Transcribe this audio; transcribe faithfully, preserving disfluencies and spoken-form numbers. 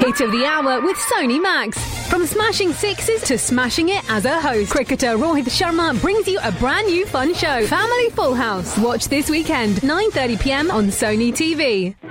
Hit of the hour with Sony Max. From smashing sixes to smashing it as a host, cricketer Rohit Sharma brings you a brand new fun show, Family Full House. Watch this weekend, nine thirty p m on Sony T V.